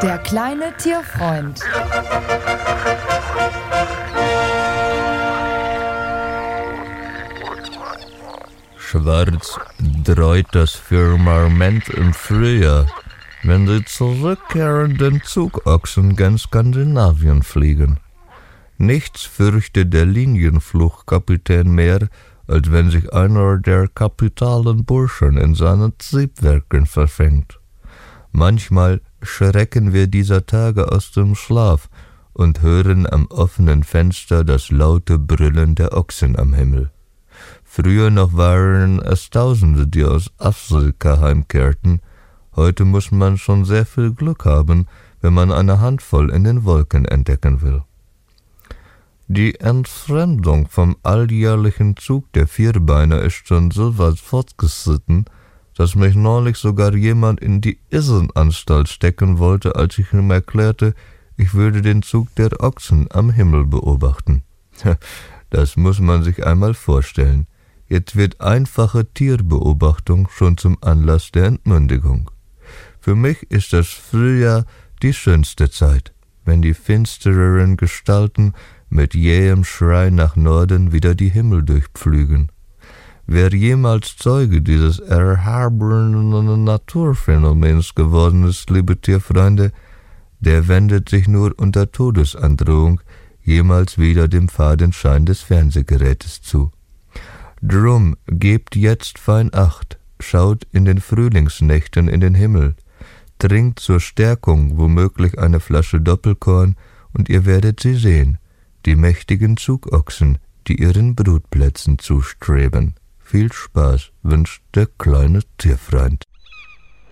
Der kleine Tierfreund. Schwarz dreut das Firmament im Frühjahr, wenn die zurückkehrenden Zugochsen gen Skandinavien fliegen. Nichts fürchtet der Linienflugkapitän mehr, als wenn sich einer der kapitalen Burschen in seinen Triebwerken verfängt. Manchmal schrecken wir dieser Tage aus dem Schlaf und hören am offenen Fenster das laute Brüllen der Ochsen am Himmel. Früher noch waren es Tausende, die aus Afrika heimkehrten. Heute muss man schon sehr viel Glück haben, wenn man eine Handvoll in den Wolken entdecken will. Die Entfremdung vom alljährlichen Zug der Vierbeiner ist schon so weit fortgeschritten, dass mich neulich sogar jemand in die Irrenanstalt stecken wollte, als ich ihm erklärte, ich würde den Zug der Ochsen am Himmel beobachten. Das muss man sich einmal vorstellen. Jetzt wird einfache Tierbeobachtung schon zum Anlass der Entmündigung. Für mich ist das Frühjahr die schönste Zeit, wenn die finstereren Gestalten mit jähem Schrei nach Norden wieder die Himmel durchpflügen. Wer jemals Zeuge dieses erhabenen Naturphänomens geworden ist, liebe Tierfreunde, der wendet sich nur unter Todesandrohung jemals wieder dem Fadenschein des Fernsehgerätes zu. Drum gebt jetzt fein Acht, schaut in den Frühlingsnächten in den Himmel, trinkt zur Stärkung womöglich eine Flasche Doppelkorn und ihr werdet sie sehen, die mächtigen Zugochsen, die ihren Brutplätzen zustreben. Viel Spaß wünscht der kleine Tierfreund.